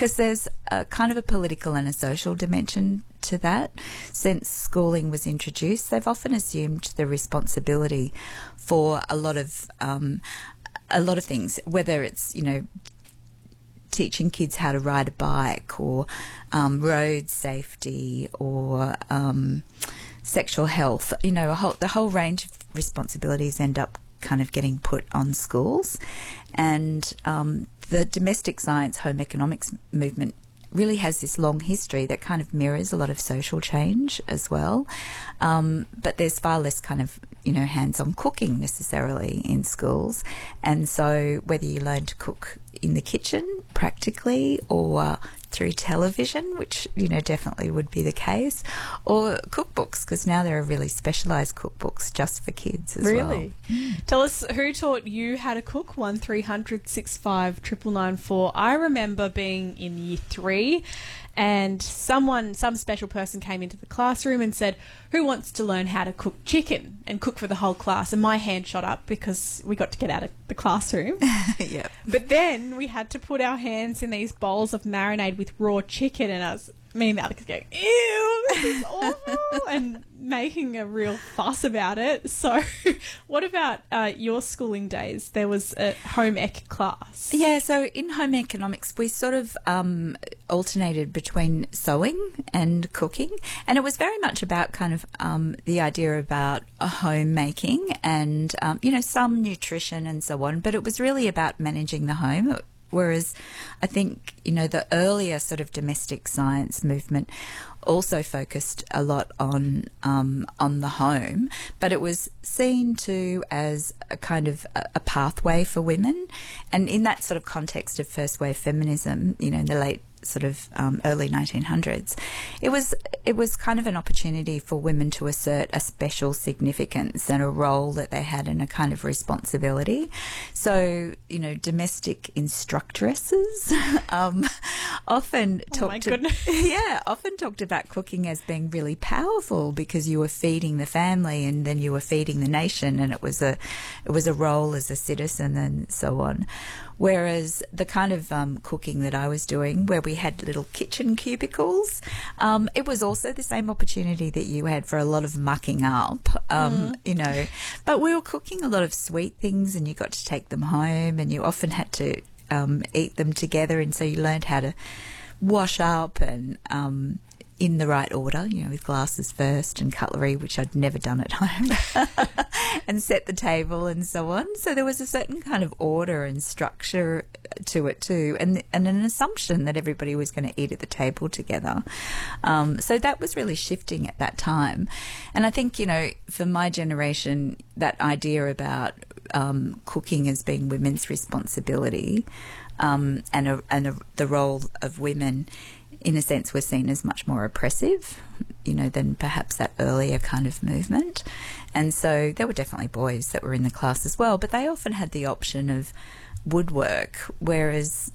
because there's a kind of a political and a social dimension to that. Since schooling was introduced, they've often assumed the responsibility for a lot of things, whether it's, teaching kids how to ride a bike or road safety or sexual health. The whole range of responsibilities end up kind of getting put on schools. And the domestic science home economics movement really has this long history that kind of mirrors a lot of social change as well. But there's far less kind of, hands-on cooking necessarily in schools. And so whether you learn to cook in the kitchen practically or through television, which, definitely would be the case, or cookbooks, because now there are really specialised cookbooks just for kids as well. Really? Tell us, who taught you how to cook? 1300 65 999 I remember being in year 3 and some special person came into the classroom and said, who wants to learn how to cook chicken and cook for the whole class? And my hand shot up because we got to get out of the classroom. Yeah. But then we had to put our hands in these bowls of marinade with raw chicken, and me and Alex going, ew, this is awful, and making a real fuss about it. So what about your schooling days? There was a home ec class. Yeah, so in home economics, we sort of alternated between sewing and cooking, and it was very much about kind of the idea about homemaking and, some nutrition and so on, but it was really about managing the home. Whereas I think, the earlier sort of domestic science movement also focused a lot on the home, but it was seen to as a kind of a pathway for women. And in that sort of context of first wave feminism, in the late sort of early 1900s, it was kind of an opportunity for women to assert a special significance and a role that they had and a kind of responsibility. So, domestic instructresses often talked about cooking as being really powerful because you were feeding the family and then you were feeding the nation, and it was a role as a citizen and so on. Whereas the kind of cooking that I was doing, where we had little kitchen cubicles, it was also the same opportunity that you had for a lot of mucking up, But we were cooking a lot of sweet things, and you got to take them home, and you often had to eat them together, and so you learned how to wash up and in the right order, with glasses first and cutlery, which I'd never done at home, and set the table and so on. So there was a certain kind of order and structure to it too, and an assumption that everybody was going to eat at the table together. So that was really shifting at that time. And I think, for my generation, that idea about cooking as being women's responsibility and the role of women, in a sense, were seen as much more oppressive, than perhaps that earlier kind of movement. And so there were definitely boys that were in the class as well, but they often had the option of woodwork, whereas,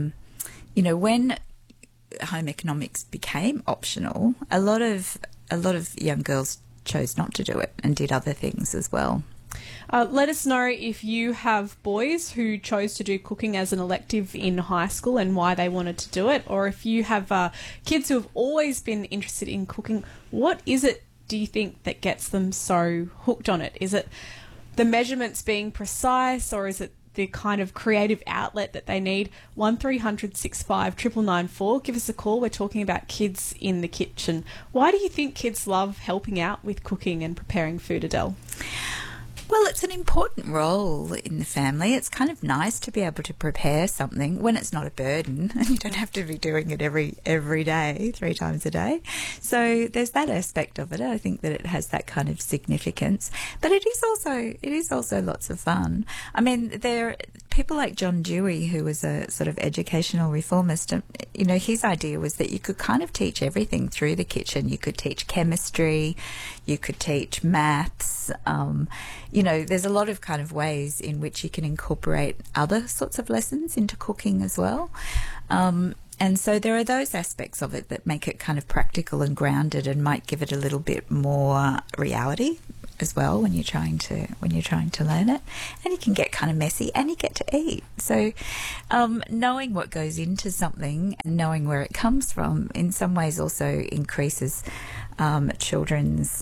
when home economics became optional, a lot of young girls chose not to do it and did other things as well. Let us know if you have boys who chose to do cooking as an elective in high school and why they wanted to do it, or if you have kids who have always been interested in cooking. What is it, do you think, that gets them so hooked on it? Is it the measurements being precise, or is it the kind of creative outlet that they need? 1300 65 999 Give us a call. We're talking about kids in the kitchen. Why do you think kids love helping out with cooking and preparing food, Adele? Well, it's an important role in the family. It's kind of nice to be able to prepare something when it's not a burden and you don't have to be doing it every day, 3 times a day. So there's that aspect of it. I think that it has that kind of significance. But it is also lots of fun. I mean, there are people like John Dewey, who was a sort of educational reformist. His idea was that you could kind of teach everything through the kitchen. You could teach chemistry, you could teach maths. There's a lot of kind of ways in which you can incorporate other sorts of lessons into cooking as well. And so there are those aspects of it that make it kind of practical and grounded and might give it a little bit more reality. as well when you're trying to learn it, and it can get kind of messy, and you get to eat. So knowing what goes into something and knowing where it comes from in some ways also increases children's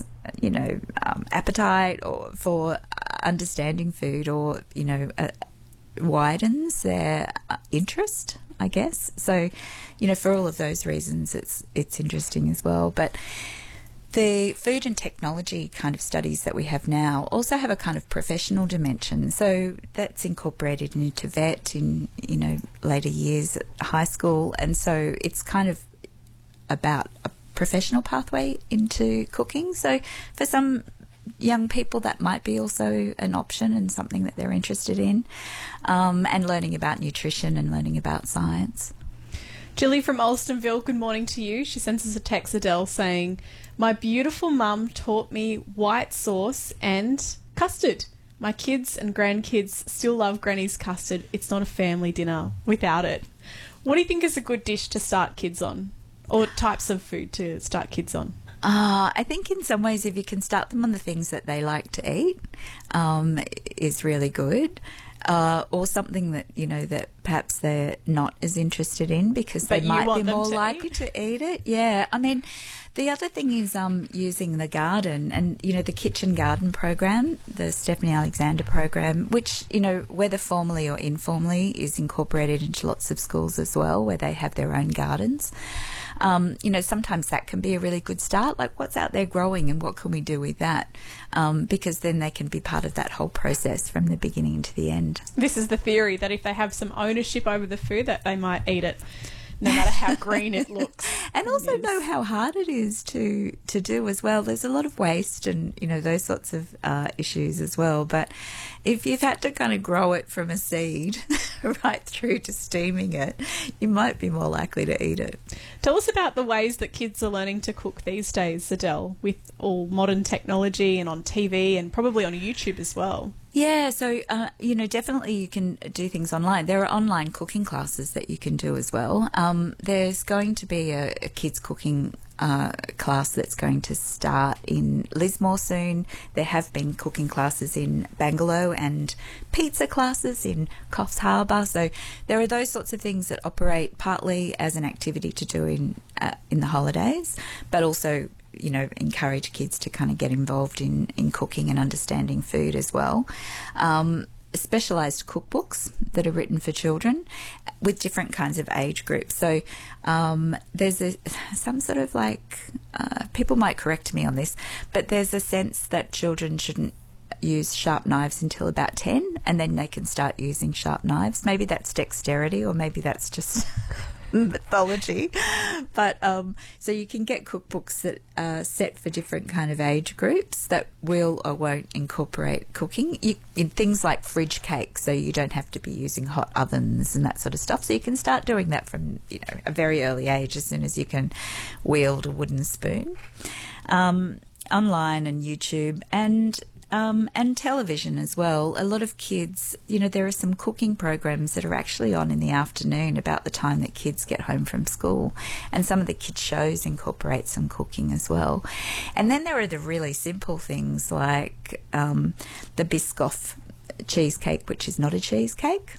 appetite or for understanding food, or widens their interest, I guess. So for all of those reasons it's interesting as well. But the food and technology kind of studies that we have now also have a kind of professional dimension. So that's incorporated into vet in, later years at high school. And so it's kind of about a professional pathway into cooking. So for some young people that might be also an option and something that they're interested in, and learning about nutrition and learning about science. Julie from Alstonville, good morning to you. She sends us a text, Adele, saying, my beautiful mum taught me white sauce and custard. My kids and grandkids still love Granny's custard. It's not a family dinner without it. What do you think is a good dish to start kids on, or types of food to start kids on? I think in some ways if you can start them on the things that they like to eat is really good. Or something that, that perhaps they're not as interested in because they might be more likely to eat it. Yeah. I mean, the other thing is using the garden and, the kitchen garden program, the Stephanie Alexander program, which, whether formally or informally is incorporated into lots of schools as well, where they have their own gardens. Sometimes that can be a really good start, like what's out there growing and what can we do with that? Because then they can be part of that whole process from the beginning to the end. This is the theory that if they have some ownership over the food, that they might eat it, no matter how green it looks. And also know how hard it is to do as well. There's a lot of waste and, those sorts of issues as well. But if you've had to kind of grow it from a seed right through to steaming it, you might be more likely to eat it. Tell us about the ways that kids are learning to cook these days, Adele, with all modern technology and on TV and probably on YouTube as well. Yeah, so, definitely you can do things online. There are online cooking classes that you can do as well. There's going to be a kids cooking class that's going to start in Lismore soon. There have been cooking classes in Bangalore and pizza classes in Coffs Harbour. So there are those sorts of things that operate partly as an activity to do in the holidays, but also encourage kids to kind of get involved in cooking and understanding food as well. Specialised cookbooks that are written for children with different kinds of age groups. So there's some sort of people might correct me on this, but there's a sense that children shouldn't use sharp knives until about 10, and then they can start using sharp knives. Maybe that's dexterity, or maybe that's just mythology. But so you can get cookbooks that are set for different kind of age groups that will or won't incorporate cooking in things like fridge cake, so you don't have to be using hot ovens and that sort of stuff. So you can start doing that from a very early age, as soon as you can wield a wooden spoon. Online and YouTube and television as well. A lot of kids, there are some cooking programs that are actually on in the afternoon about the time that kids get home from school, and some of the kids' shows incorporate some cooking as well. And then there are the really simple things like the Biscoff cheesecake, which is not a cheesecake,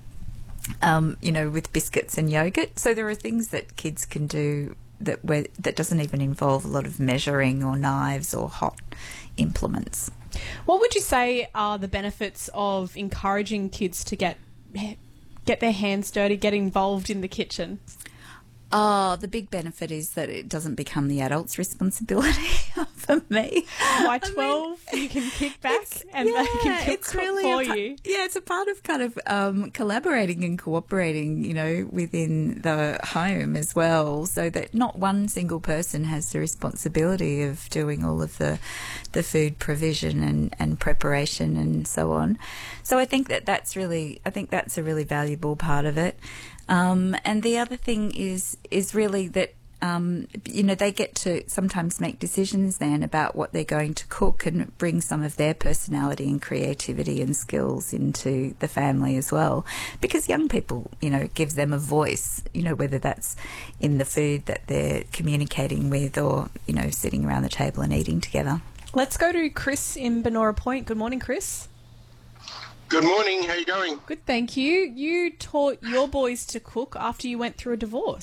with biscuits and yogurt. So there are things that kids can do that doesn't even involve a lot of measuring or knives or hot implements. What would you say are the benefits of encouraging kids to get their hands dirty, get involved in the kitchen? Oh, the big benefit is that it doesn't become the adult's responsibility for me. By 12, you can kick back and they can cook for you. Yeah, it's a part of kind of collaborating and cooperating, within the home as well, so that not one single person has the responsibility of doing all of the food provision and preparation and so on. So I think that's a really valuable part of it. And the other thing is really that, they get to sometimes make decisions then about what they're going to cook and bring some of their personality and creativity and skills into the family as well. Because young people, gives them a voice, whether that's in the food that they're communicating with or, sitting around the table and eating together. Let's go to Chris in Benora Point. Good morning, Chris. Good morning. How you going? Good, thank you. You taught your boys to cook after you went through a divorce.